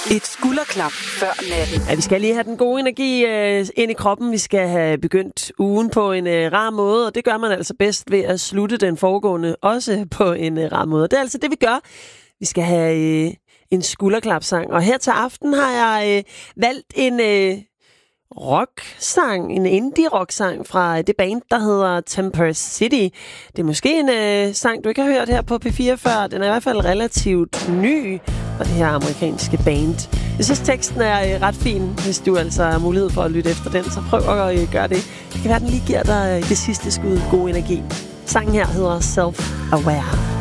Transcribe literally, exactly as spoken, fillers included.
Et skulderklap før natten. Ja, vi skal lige have den gode energi øh, ind i kroppen. Vi skal have begyndt ugen på en øh, rar måde, og det gør man altså bedst ved at slutte den foregående også på en øh, rar måde. Det er altså det, vi gør. Vi skal have øh, en skulderklapsang, og her til aften har jeg øh, valgt en øh, rock-sang, en indie-rock-sang fra det band, der hedder Temper City. Det er måske en øh, sang, du ikke har hørt her på P fire før. Den er i hvert fald relativt ny fra det her amerikanske band. Jeg synes, teksten er øh, ret fin. Hvis du altså har mulighed for at lytte efter den, så prøv at øh, gøre det. Det kan være, den lige giver dig øh, det sidste skud god energi. Sangen her hedder Self-Aware.